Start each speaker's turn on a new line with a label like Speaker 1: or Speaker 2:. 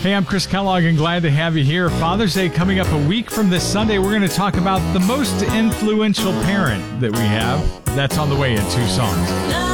Speaker 1: Hey, I'm Chris Kellogg and glad to have you here. Father's Day coming up a week from this Sunday. We're going to talk about the most influential parent that we have. That's on the way in 2 songs.